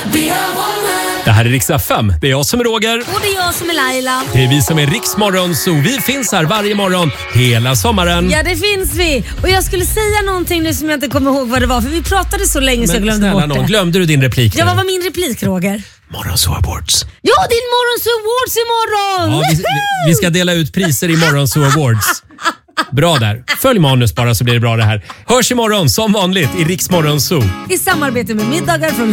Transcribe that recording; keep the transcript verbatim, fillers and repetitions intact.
Det här är Rix F M. Det är jag som är Roger. Och det är jag som är Laila. Det är vi som är Rix Morgon Zoo. Vi finns här varje morgon hela sommaren. Ja, det finns vi. Och jag skulle säga någonting nu som jag inte kommer ihåg vad det var. För vi pratade så länge så jag glömde snälla bort någon, det. glömde du din replik? Ja, vad var min replik, Roger? Morgonzoo Awards. Ja, din Morgonzoo Awards imorgon! Ja, vi, vi ska dela ut priser i Morgonzoo Awards. Bra där. Följ manus bara så blir det bra det här. Hörs imorgon som vanligt i Rix Morgonzoo. I samarbete med middagar från